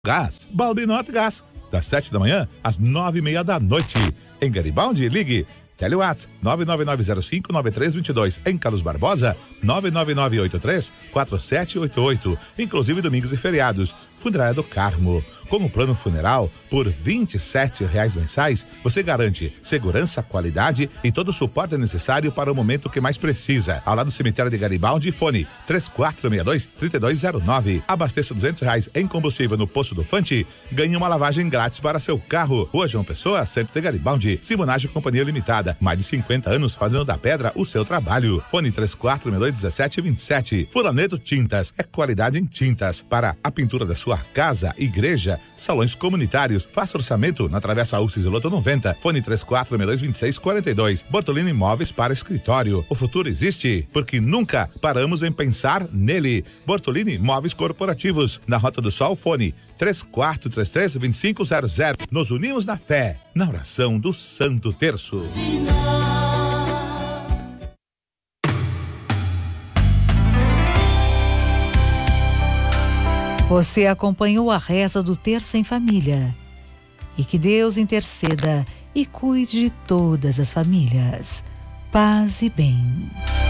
Gás, Balbinote Gás, das 7 da manhã às 9:30 da noite. Em Garibaldi, ligue Telewatts 999059322. Em Carlos Barbosa, 999834788. Inclusive domingos e feriados. Funerária do Carmo. Com o plano funeral, por R$ 27,00 mensais, você garante segurança, qualidade e todo o suporte necessário para o momento que mais precisa. Ao lado do cemitério de Garibaldi, fone 3462-3209. Abasteça R$200 em combustível no posto do Fante, ganhe uma lavagem grátis para seu carro. Rua João Pessoa, centro de Garibaldi. Simonagem Companhia Limitada. Mais de 50 anos fazendo da pedra o seu trabalho. Fone 3462-1727. Furaneto Tintas. É qualidade em tintas para a pintura da sua casa, igreja, salões comunitários. Faça orçamento na Travessa Alces Loto 90. Fone 3462-2642. Bortolini Imóveis para escritório. O futuro existe porque nunca paramos em pensar nele. Bortolini Imóveis Corporativos. Na Rota do Sol, fone 3433-2500. Nos unimos na fé, na oração do Santo Terço. Você acompanhou a reza do Terço em Família. E que Deus interceda e cuide de todas as famílias. Paz e bem.